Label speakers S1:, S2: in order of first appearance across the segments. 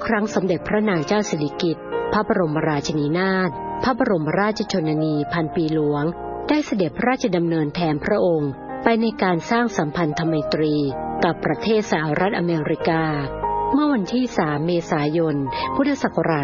S1: ครั้งสมเด็จพระนางเจ้าสิริกิติ์พระบรมราชินีนาถพระบรมราชชนนีพันปีหลวงได้เสด็จพระราชดำเนินแทนพระองค์ไปในการสร้างสัมพันธไมตรีกับประเทศสหรัฐอเมริกาเมื่อวันที่ 3 เมษายน พุทธศักราช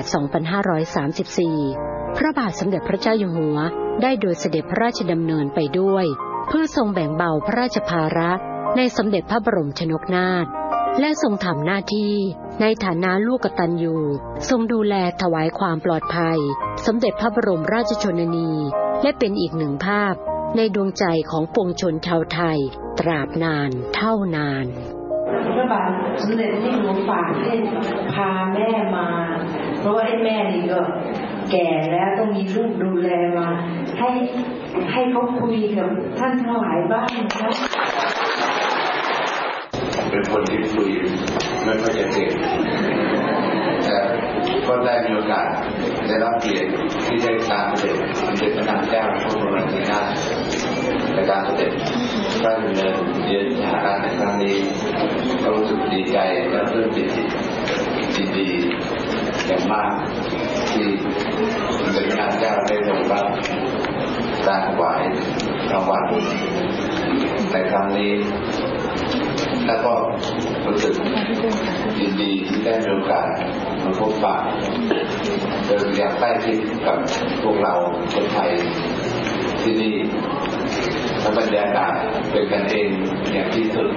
S1: 2534 พระบาทสมเด็จพระเจ้าอยู่หัวได้โดยเสด็จพระราชดำเนินไปด้วยเพื่อทรงแบ่งเบาพระราชภาระในสมเด็จพระบรมชนกนาถและทรงทำหน้าที่ในฐานะลูกกตัญญูทรงดูแลถวายความปลอดภัยสมเด็จพระบรมราชชนนีและเป็นอีกหนึ่งภาพในดวงใจของปวงชนชาวไทยตราบนานเท่านาน
S2: พระบาทสมเด็จที่หลวงฝากให้พาแม่มาเพราะว่าไอ้แม่นี่ก็แก่แล้วต้องมีลูกดูแลมาให้เขาคุยกับท่านทั้งหลายบ้างนะครับ
S3: เป็นคนที่คุยไม่ค่อยจะเก่งแต่ก็ได้มีโอกาสได้รับเกียรติที่ได้ตามเสด็จพระนางเจ้าพระบรมราชินีนาถในการเสด็จพระดำเนินเยือนสหรัฐในครั้งนี้ก็รู้สึกดีใจและปลื้มปิติดีอย่างมากที่สมเด็จพระนางเจ้าได้ทรงรับการถวายรางวัลในครั้งนี้แล้วก็รู้สึกยินดีที่ได้มีโอกาสมาพบปะโดยอย่างใกล้ชิดกับพวกเราคนไทยที่นี่บรรยากาศเป็นกันเองอย่างที่สุด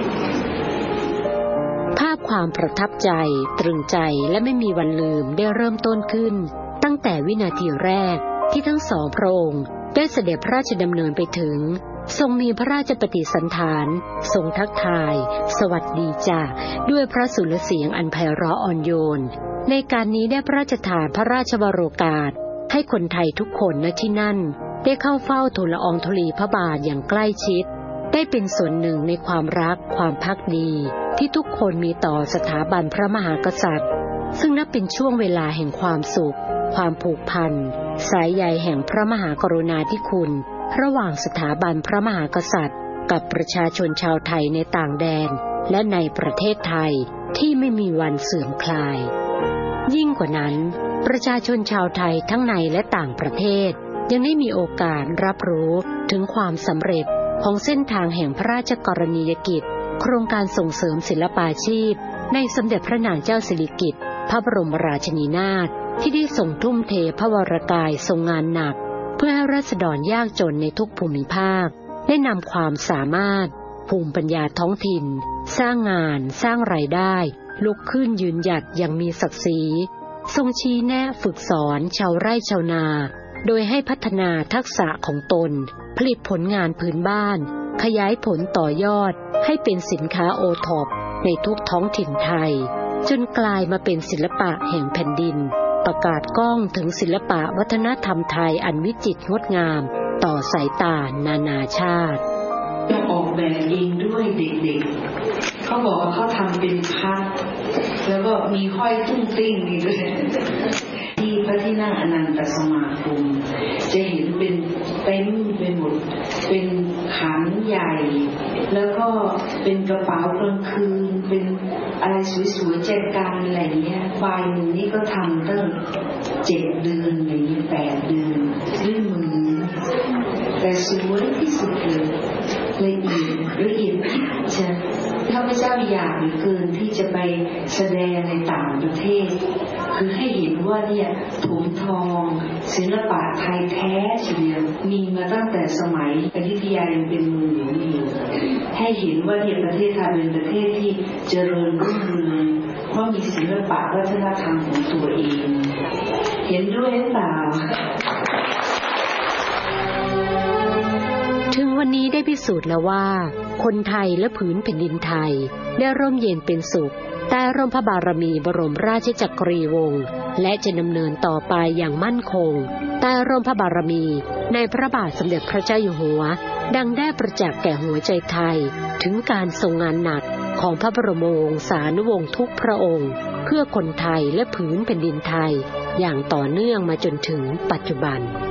S1: ภาพความประทับใจตรึงใจและไม่มีวันลืมได้เริ่มต้นขึ้นตั้งแต่วินาทีแรกที่ทั้งสองพระองค์ได้เสด็จพระราชดำเนินไปถึงทรงมีพระราชปฏิสันถานทรงทักทายสวัสดีจ้ะด้วยพระสุรเสียงอันไพเราะอ่อนโยนในการนี้ได้พระราชทานพระราชวโรกาสให้คนไทยทุกคนณที่นั่นได้เข้าเฝ้าทูลละอองธุลีพระบาทอย่างใกล้ชิดได้เป็นส่วนหนึ่งในความรักความภักดีที่ทุกคนมีต่อสถาบันพระมหากษัตริย์ซึ่งนับเป็นช่วงเวลาแห่งความสุขความผูกพันสายใยแห่งพระมหากรุณาธิคุณระหว่างสถาบันพระมหากษัตริย์กับประชาชนชาวไทยในต่างแดนและในประเทศไทยที่ไม่มีวันเสื่อมคลายยิ่งกว่านั้นประชาชนชาวไทยทั้งในและต่างประเทศยังได้มีโอกาสรับรู้ถึงความสำเร็จของเส้นทางแห่งพระราชกรณียกิจโครงการส่งเสริมศิลปาชีพในสมเด็จพระนางเจ้าสิริกิติ์พระบรมราชินีนาถที่ได้ส่งทุ่มเทพระวรกายทรงงานหนักเพื่อให้ราษฎรยากจนในทุกภูมิภาคได้นำความสามารถภูมิปัญญาท้องถิ่นสร้างงานสร้างรายได้ลุกขึ้นยืนหยัดอย่างมีศักดิ์ศรีทรงชี้แนะฝึกสอนชาวไร่ชาวนาโดยให้พัฒนาทักษะของตนผลิตผลงานพื้นบ้านขยายผลต่อยอดให้เป็นสินค้าโอท็อปในทุกท้องถิ่นไทยจนกลายมาเป็นศิลปะแห่งแผ่นดินประกาศก้องถึงศิลปะวัฒนธรรมไทยอันวิจิตรงดงามต่อสายตานานาชาติ
S2: ออกแบบเองด้วยเด็กๆเขาบอกว่าเขาทำเป็นพัดแล้วก็มีห้อยตุ้งติ้งนี่ด้วยที่พระที่นั่งอนันตสมาคมจะเห็นเป็นเต็มไปหมดเป็นขันใหญ่แล้วก็เป็นกระเป๋ากลางคืนเป็นอะไรสวยๆแจกันอะไรเงี้ยใบหนึ่งนี่ก็ทำตั้ง7 เดือนอะไรเงี้ย8 เดือนด้วยมือแต่สวยที่สุดเลยละเอียดจะข้าพเจ้าอยากเหลือเกินที่จะไปแสดงในต่างประเทศคือให้เห็นว่าเนี่ยถุงทองศิลปะไทยแท้เฉลียวมีมาตั้งแต่สมัยอยุธยายังเป็นเมืองหลวงอยู่ให้เห็นว่าเนี่ยประเทศไทยเป็นประเทศที่เจริญรุ่งเรืองเพราะมีศิลปะวัฒนธรรมของตัวเองเห็นด้วยหรือเปล่า
S1: ถึงวันนี้ได้พิสูจน์แล้วว่าคนไทยและผืนแผ่นดินไทยได้ร่มเย็นเป็นสุขใต้ร่มพระบารมีบรมราชจักรีวงศ์และจะดำเนินต่อไปอย่างมั่นคงใต้ร่มพระบารมีในพระบาทสมเด็จพระเจ้าอยู่หัวดังได้ประจักษ์แก่หัวใจไทยถึงการทรงงานหนักของพระบรมวงศานุวงศ์ทุกพระองค์เพื่อคนไทยและผืนแผ่นดินไทยอย่างต่อเนื่องมาจนถึงปัจจุบัน